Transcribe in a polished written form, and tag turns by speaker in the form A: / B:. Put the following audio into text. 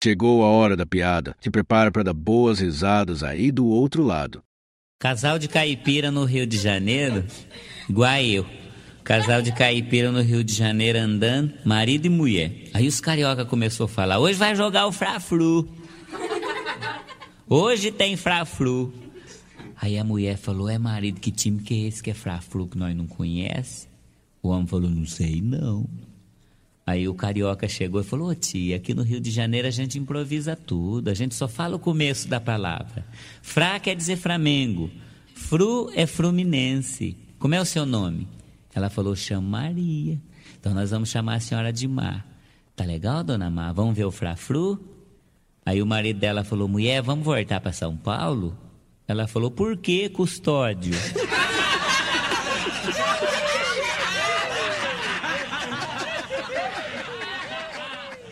A: Chegou a hora da piada. Se prepara para dar boas risadas aí do outro lado.
B: Casal de caipira no Rio de Janeiro, igual eu. Casal de caipira no Rio de Janeiro andando, marido e mulher. Aí os carioca começou a falar, hoje vai jogar o Fla-Flu. Hoje tem Fla-Flu. Aí a mulher falou, marido, que time que é esse que é Fla-Flu que nós não conhece? O homem falou, não sei não. Aí o carioca chegou e falou, tia, aqui no Rio de Janeiro a gente improvisa tudo, a gente só fala o começo da palavra. Fra quer dizer Flamengo, Fru é Fluminense. Como é o seu nome? Ela falou, chamo Maria. Então nós vamos chamar a senhora de Mar. Tá legal, dona Mar? Vamos ver o Fla-Flu? Aí o marido dela falou, mulher, vamos voltar para São Paulo? Ela falou, por que, Custódio?